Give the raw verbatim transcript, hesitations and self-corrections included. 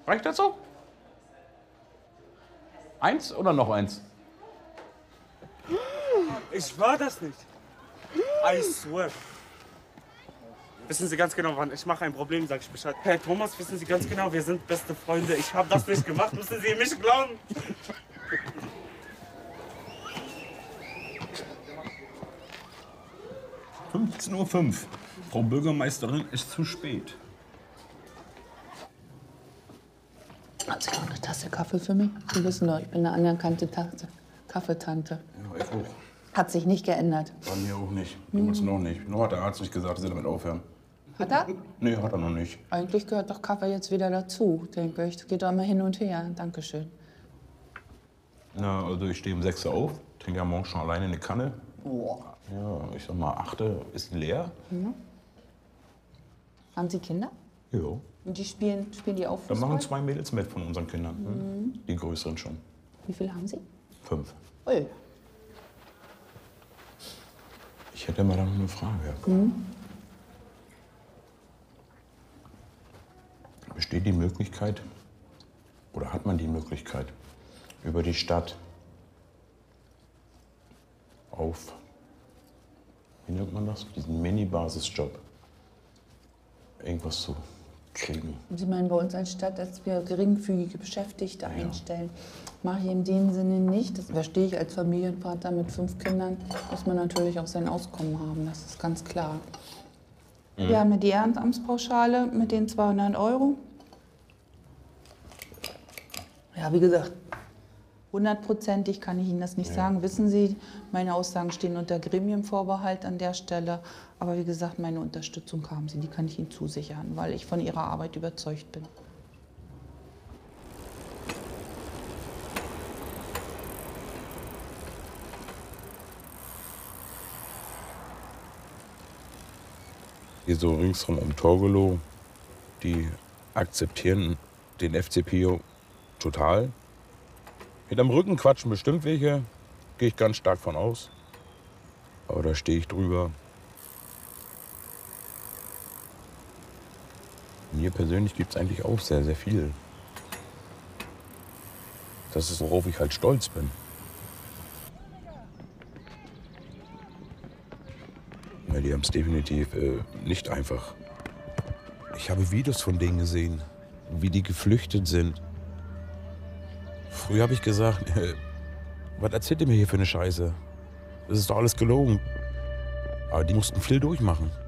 Reicht das so? Eins oder noch eins? Ich war das nicht. I swear. Wissen Sie ganz genau, wann ich mache ein Problem, sag ich Bescheid. Herr Thomas, wissen Sie ganz genau, wir sind beste Freunde. Ich habe das nicht gemacht, müssen Sie mich glauben. fünfzehn Uhr fünf. Frau Bürgermeisterin, ist zu spät. Hat sie noch eine Tasse Kaffee für mich? Sie wissen doch, ich bin eine anerkannte Tasse Kaffeetante. Ja, ich auch. Hat sich nicht geändert. Bei mir auch nicht. Damals noch nicht. Noch hat der Arzt nicht gesagt, dass sie damit aufhören. Hat er? Nee, hat er noch nicht. Eigentlich gehört doch Kaffee jetzt wieder dazu, denke ich. Das geht doch immer hin und her. Dankeschön. Na, also ich stehe um sechs Uhr auf, trinke ja morgens schon alleine eine Kanne. Boah. Ja, ich sag mal, achte ist leer. Mhm. Haben Sie Kinder? Ja. Und die spielen, spielen die auch Da Fußball? machen zwei Mädels mit von unseren Kindern. Mhm. Die größeren schon. Wie viele haben Sie? Fünf. Ui. Ich hätte mal da noch eine Frage. Mhm. Besteht die Möglichkeit, oder hat man die Möglichkeit, über die Stadt auf, wie nennt man das, diesen Mini-Basis-Job irgendwas zu kriegen? Sie meinen bei uns als Stadt, dass wir geringfügige Beschäftigte ja. einstellen. Mache ich in dem Sinne nicht. Das verstehe ich als Familienvater mit fünf Kindern, muss man natürlich auch sein Auskommen haben, das ist ganz klar. Mhm. Wir haben ja die Ehrenamtspauschale mit den zweihundert Euro. Ja, wie gesagt, hundertprozentig kann ich Ihnen das nicht ja. sagen. Wissen Sie, meine Aussagen stehen unter Gremienvorbehalt an der Stelle. Aber wie gesagt, meine Unterstützung haben Sie, die kann ich Ihnen zusichern, weil ich von Ihrer Arbeit überzeugt bin. Hier so ringsrum um Torgelow, die akzeptieren den F C Pio total. Hinterm Rücken quatschen bestimmt welche, gehe ich ganz stark von aus. Aber da stehe ich drüber. Mir persönlich gibt es eigentlich auch sehr, sehr viel. Das ist, worauf ich halt stolz bin. Ja, die haben es definitiv äh, nicht einfach. Ich habe Videos von denen gesehen, wie die geflüchtet sind. Früher habe ich gesagt, äh, was erzählt ihr mir hier für eine Scheiße? Das ist doch alles gelogen. Aber die mussten viel durchmachen.